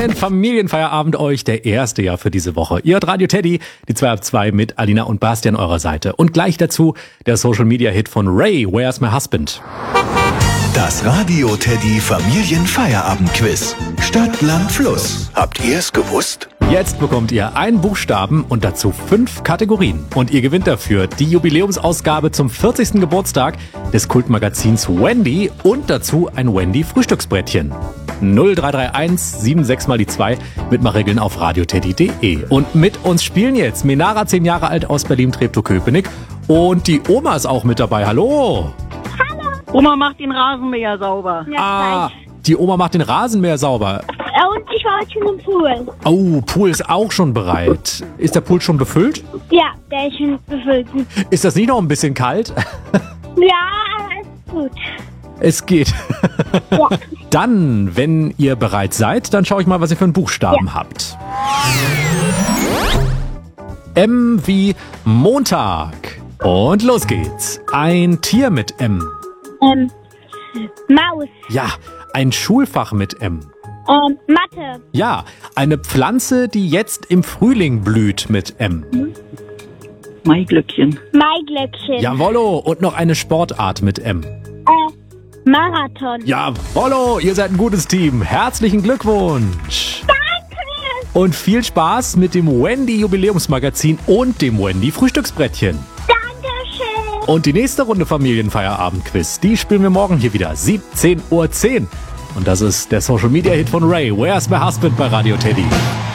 schönen Familienfeierabend euch, der erste ja für diese Woche. Ihr hört Radio Teddy, die 2 ab 2 mit Alina und Basti an eurer Seite. Und gleich dazu der Social-Media-Hit von Ray, Where's My Husband? Das Radio Teddy Familienfeierabend-Quiz. Stadt, Land, Fluss. Habt ihr es gewusst? Jetzt bekommt ihr einen Buchstaben und dazu 5 Kategorien. Und ihr gewinnt dafür die Jubiläumsausgabe zum 40. Geburtstag des Kultmagazins Wendy und dazu ein Wendy-Frühstücksbrettchen. 0331 76 mal die 2 Mitmachregeln auf radioteddy.de. Und mit uns spielen jetzt Menara, 10 Jahre alt aus Berlin-Treptow-Köpenick. Und die Oma ist auch mit dabei. Hallo! Oma macht den Rasenmäher sauber. Ah, die Oma macht den Rasenmäher sauber. Und ich war heute schon im Pool. Oh, Pool ist auch schon bereit. Ist der Pool schon befüllt? Ja, der ist schon befüllt. Ist das nicht noch ein bisschen kalt? Ja, ist gut. Es geht. Ja. Dann, wenn ihr bereit seid, dann schaue ich mal, was ihr für einen Buchstaben habt. M wie Montag. Und los geht's. Ein Tier mit M. Maus. Ja, ein Schulfach mit M. Mathe. Ja, eine Pflanze, die jetzt im Frühling blüht mit M. Maiglöckchen. Maiglöckchen. Jawollo, und noch eine Sportart mit M. Marathon. Jawollo, ihr seid ein gutes Team. Herzlichen Glückwunsch. Danke. Und viel Spaß mit dem Wendy Jubiläumsmagazin und dem Wendy Frühstücksbrettchen. Dankeschön. Und die nächste Runde Familienfeierabend-Quiz, die spielen wir morgen hier wieder, 17:10 Uhr. Und das ist der Social-Media-Hit von Ray, Where's My Husband bei Radio Teddy.